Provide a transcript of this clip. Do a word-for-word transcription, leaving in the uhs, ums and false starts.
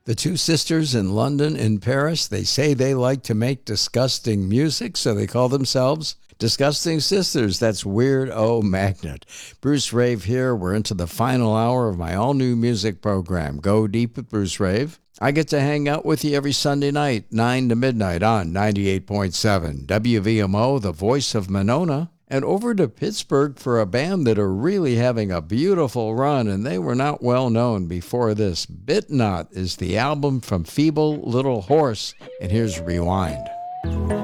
The two sisters in London and Paris, they say they like to make disgusting music, so they call themselves Disgusting Sisters. That's Weird O Magnet. Bruce Rave here. We're into the final hour of my all-new music program, Go Deep with Bruce Rave. I get to hang out with you every Sunday night, nine to midnight on ninety-eight point seven W V M O, the voice of Monona. And over to Pittsburgh for a band that are really having a beautiful run, and they were not well known before this. Bit Not is the album from Feeble Little Horse, and here's Rewind.